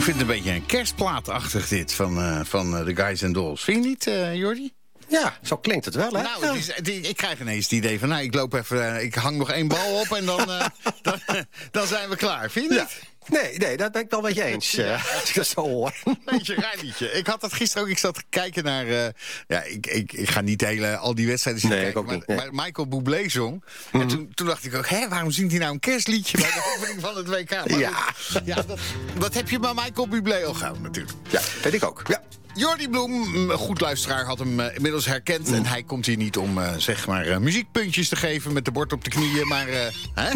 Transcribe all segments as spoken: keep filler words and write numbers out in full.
vind het een beetje een kerstplaatachtig dit van, uh, van uh, de Guys and Dolls. Vind je niet, uh, Jordi? Ja, zo klinkt het wel, hè? Nou, het is, het is, ik krijg ineens het idee van, nou, ik loop even, uh, ik hang nog één bal op en dan, uh, dan, dan zijn we klaar. Vind je niet? Ja. Nee, nee, dat ben ik wel met je eens. Ja. Uh, als ik dat zo hoor. Beetje rijliedje. Ik had dat gisteren ook. Ik zat te kijken naar. Uh, ja, ik, ik, ik ga niet hele, al die wedstrijden zien nee, kijken. Ik ook maar, niet, nee. maar Michael Bublé zong. Mm-hmm. En toen, toen dacht ik ook, hé, waarom zingt hij nou een kerstliedje bij de opening van het W K? Maar ja, goed, ja dat, dat heb je bij Michael Bublé al gauw natuurlijk. Ja, weet ik ook. Ja. Jordi Bloem, een goed luisteraar, had hem uh, inmiddels herkend. Mm. En hij komt hier niet om uh, zeg maar uh, muziekpuntjes te geven met de bord op de knieën. Maar uh, hè?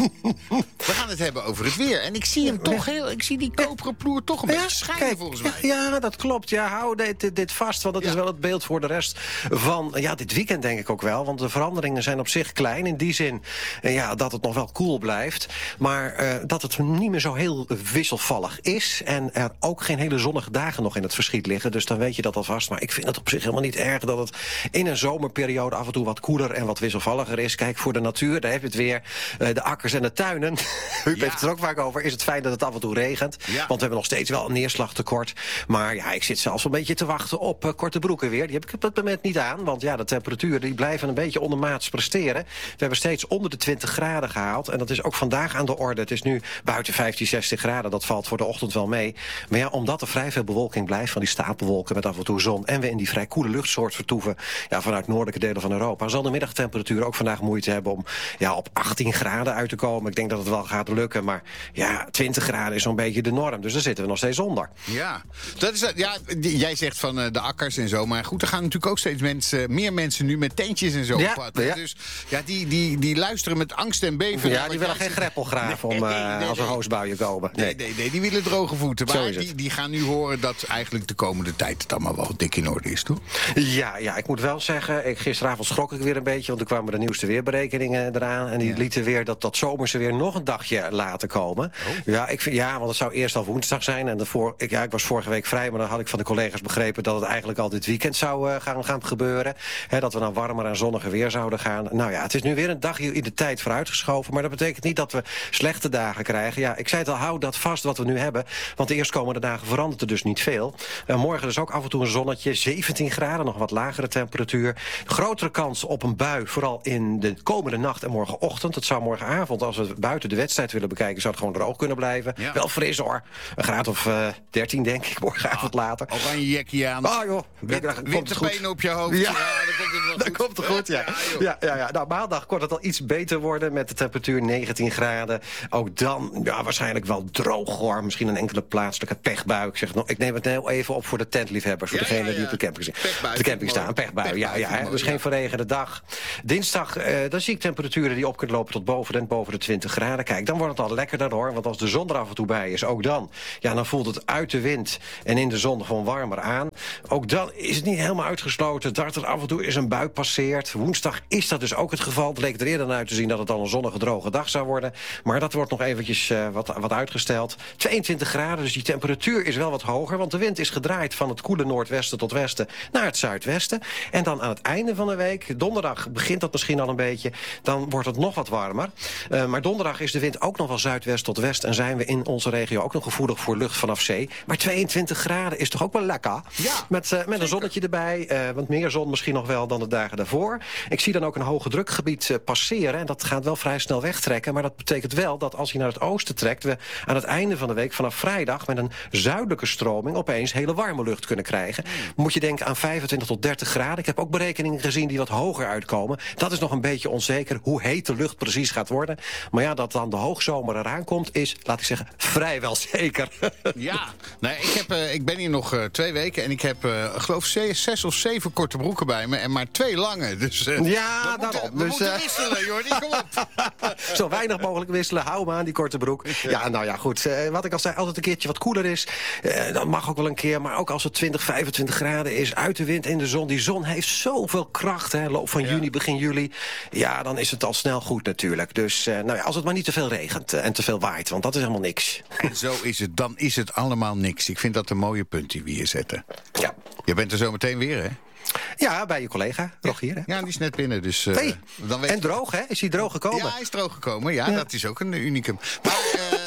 we gaan het hebben over het weer. En ik zie hem toch heel. Ik zie die koperen ploer toch een ja, beetje schijnen kijk, volgens mij. Ja, dat klopt. Ja, hou dit, dit vast. Want dat ja. is wel het beeld voor de rest van ja, dit weekend denk ik ook wel. Want de veranderingen zijn op zich klein. In die zin uh, ja, dat het nog wel koel blijft. Maar uh, dat het niet meer zo heel wisselvallig is. En er ook geen hele zonnige dagen nog in het verschiet liggen. Dus dan weet je dat alvast. Maar ik vind het op zich helemaal niet erg dat het in een zomerperiode af en toe wat koeler en wat wisselvalliger is. Kijk, voor de natuur, daar heb je het weer. Uh, de akkers en de tuinen. U ja. heeft het er ook vaak over. Is het fijn dat het af en toe regent? Ja. Want we hebben nog steeds wel een neerslagtekort. Maar ja, ik zit zelfs een beetje te wachten op uh, korte broeken weer. Die heb ik op het moment niet aan. Want ja, de temperaturen die blijven een beetje ondermaats presteren. We hebben steeds onder de twintig graden gehaald. En dat is ook vandaag aan de orde. Het is nu buiten vijftien, zestien graden. Dat valt voor de ochtend wel mee. Maar ja, omdat er vrij veel bewolking blijft van die stapelwolken met af en toe zon en we in die vrij koele luchtsoort vertoeven ja, vanuit noordelijke delen van Europa, zal de middagtemperatuur ook vandaag moeite hebben om ja, op achttien graden uit te komen. Ik denk dat het wel gaat lukken, maar ja, twintig graden is zo'n beetje de norm. Dus daar zitten we nog steeds onder. Ja, dat is, ja jij zegt van uh, de akkers en zo, maar goed, er gaan natuurlijk ook steeds mensen, meer mensen nu met tentjes en zo ja, op pad. Ja. Dus ja, die, die, die luisteren met angst en beven. Ja, die willen geen greppelgraaf nee, om uh, nee, nee, als er nee. hoosbuien komen. Nee. Nee, nee, nee, die willen droge voeten. Maar die, die gaan nu horen dat eigenlijk de komende tijd het allemaal wel dik in orde is, toch? Ja, ja, ik moet wel zeggen, ik, gisteravond schrok ik weer een beetje, want er kwamen de nieuwste weerberekeningen eraan. En die ja. lieten weer dat, dat zomerse weer nog een dagje laten komen. Oh. Ja, ik vind, ja, want het zou eerst al woensdag zijn. En voor, ik, ja, ik was vorige week vrij, maar dan had ik van de collega's begrepen dat het eigenlijk al dit weekend zou uh, gaan, gaan gebeuren. He, dat we naar warmer en zonniger weer zouden gaan. Nou ja, het is nu weer een dagje in de tijd vooruitgeschoven. Maar dat betekent niet dat we slechte dagen krijgen. Ja, ik zei het al, hou dat vast wat we nu hebben. Want de eerstkomende dagen verandert er dus niet veel. Uh, morgen dus ook af en toe een zonnetje. zeventien graden, nog wat lagere temperatuur. Grotere kans op een bui, vooral in de komende nacht en morgenochtend. Het zou morgenavond, als we buiten de wedstrijd willen bekijken, zou het gewoon droog kunnen blijven. Ja. Wel fris hoor. Een graad of uh, dertien denk ik, morgenavond ah, later. Oranje jekje aan. Ah joh. Winterpenen op je hoofd. Ja, ja dan komt het wel goed. Dat komt er goed, ja. Ja, ja, ja, ja. Nou, maandag kon het al iets beter worden met de temperatuur negentien graden. Ook dan, ja, waarschijnlijk wel droog hoor. Misschien een enkele plaatselijke pechbui. Ik, zeg, ik neem het heel even op voor de tentliefhebbers. Voor ja, degene ja, ja. die op de camping zitten. Op de camping staan, pechbui. pechbui ja, ja, hè? Dus geen verregende dag. Dinsdag, uh, dan zie ik temperaturen die op kunnen lopen tot boven en boven de twintig graden. Kijk, dan wordt het al lekkerder hoor. Want als de zon er af en toe bij is, ook dan, ja, dan voelt het uit de wind en in de zon gewoon warmer aan. Ook dan is het niet helemaal uitgesloten dat er af en toe eens een bui passeert. Woensdag is dat dus ook het geval. Het leek er eerder naar uit te zien dat het al een zonnige, droge dag zou worden. Maar dat wordt nog eventjes uh, wat, wat uitgesteld. tweeëntwintig graden, dus die temperatuur is wel wat hoger. Want de wind is gedraaid van het koele noordwesten tot westen naar het zuidwesten. En dan aan het einde van de week, donderdag begint dat misschien al een beetje, dan wordt het nog wat warmer. Uh, maar donderdag is de wind ook nog wel zuidwest tot west en zijn we in onze regio ook nog gevoelig voor lucht vanaf zee. Maar tweeëntwintig graden is toch ook wel lekker? Ja, met, uh, met een zonnetje erbij, uh, want meer zon misschien nog wel dan de dagen daarvoor. Ik zie dan ook een hoge drukgebied uh, passeren en dat gaat wel vrij snel wegtrekken. Maar dat betekent wel dat als hij naar het oosten trekt, we aan het einde van de week vanaf vrijdag met een zuidelijke stroming opeens hele warme lucht kunnen krijgen. Mm. Moet je denken aan vijfentwintig tot dertig graden. Ik heb ook berekeningen gezien die wat hoger uitkomen. Dat is nog een beetje onzeker hoe heet de lucht precies gaat worden. Maar ja, dat dan de hoogzomer eraan komt is, laat ik zeggen, vrijwel zeker. Ja, nee, ik, heb, uh, ik ben hier nog uh, twee weken en ik heb, uh, geloof zes, zes of zeven korte broeken bij me en maar twee lange. Dus uh, ja, we moeten, daarom. we dus, moeten uh, wisselen, Jordi, kom op. Zo weinig mogelijk wisselen, hou me aan die korte broek. Ja, nou ja, goed. Uh, wat ik al zei, altijd een keertje wat koeler is. Uh, dat mag ook wel een keer, maar ook als het twintig, vijfentwintig graden is, uit de wind in de zon. Die zon heeft zoveel kracht, hè, loop van ja. juni, begin juli. Ja, dan is het al snel goed natuurlijk. Dus uh, nou ja, als het maar niet te veel regent uh, en te veel waait, want dat is helemaal niks. En zo is het, dan is het allemaal niks. Ik vind dat een mooie punt die we hier zetten. Ja. Je bent er zo meteen weer, hè? Ja, bij je collega, Rogier. Hè? Ja, die is net binnen. Dus, uh, hey, dan weet en droog, hè? Is hij droog gekomen? Ja, hij is droog gekomen. Ja, ja. Dat is ook een unicum. Maar, uh,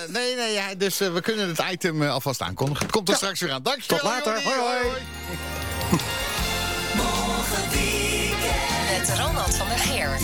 nee, nee, ja, dus uh, we kunnen het item uh, alvast aankondigen. Het komt er ja. straks weer aan. Dankjewel. Tot later. Hoi, hoi. hoi. Morgen weekend. Met Ronald van der Geer.